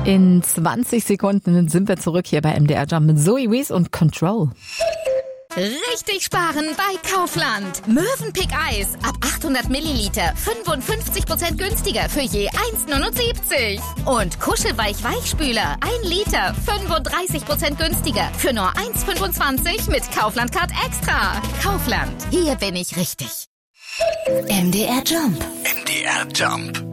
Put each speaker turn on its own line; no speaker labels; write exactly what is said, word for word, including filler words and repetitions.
In zwanzig Sekunden sind wir zurück hier bei M D R Jump mit Zoe Wees und Control.
Richtig sparen bei Kaufland. Mövenpick Eis ab achthundert Milliliter fünfundfünfzig Prozent günstiger für je eins Komma neunundsiebzig. Und Kuschelweich Weichspüler ein Liter fünfunddreißig Prozent günstiger für nur eins Komma fünfundzwanzig mit Kaufland Card Extra. Kaufland, hier bin ich richtig.
M D R Jump.
M D R Jump.